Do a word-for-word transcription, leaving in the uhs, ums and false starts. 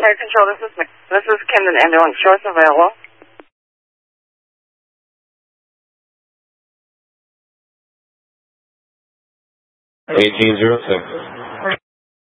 Air Control, this is this is Camden Ambulance. Shorts available. eighteen zero six.